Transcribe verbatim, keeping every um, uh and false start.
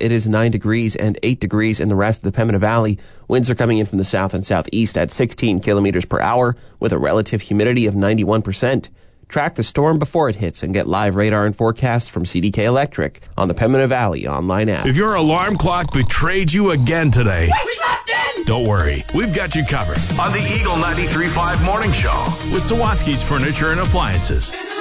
it is nine degrees and eight degrees in the rest of the Pembina Valley. Winds are coming in from the south and southeast at sixteen kilometers per hour with a relative humidity of ninety-one percent. Track the storm before it hits and get live radar and forecasts from C D K Electric on the Pembina Valley online app. If your alarm clock betrayed you again today, we slept in! Don't worry, we've got you covered on the Eagle ninety-three point five Morning Show with Sawatsky's Furniture and Appliances.